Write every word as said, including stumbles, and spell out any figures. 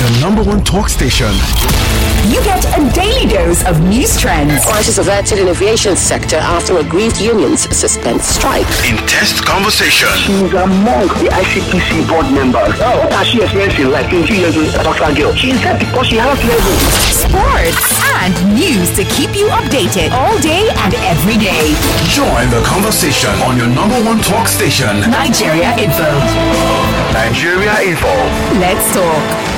your number one talk station. You get a daily dose of news trends. Prices averted in aviation sector after aggrieved unions suspend strike. Intense conversation. She's among the I C P C board members. Oh, what has she experienced in like twenty years with a doctor girl? She said because she has level. Sports and news to keep you updated all day and every day. Join the conversation on your number one talk station. Nigeria Info. Nigeria Info. Let's talk.